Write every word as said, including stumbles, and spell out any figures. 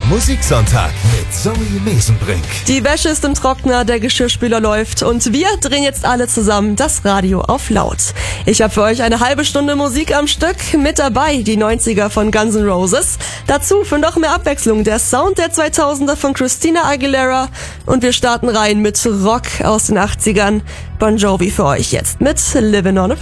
Musiksonntag mit Zoe Mesenbrink. Die Wäsche ist im Trockner, der Geschirrspüler läuft und wir drehen jetzt alle zusammen das Radio auf laut. Ich habe für euch eine halbe Stunde Musik am Stück. Mit dabei die neunziger von Guns N' Roses. Dazu für noch mehr Abwechslung der Sound der zweitausender von Christina Aguilera. Und wir starten rein mit Rock aus den achtzigern. Bon Jovi für euch jetzt mit Livin' on a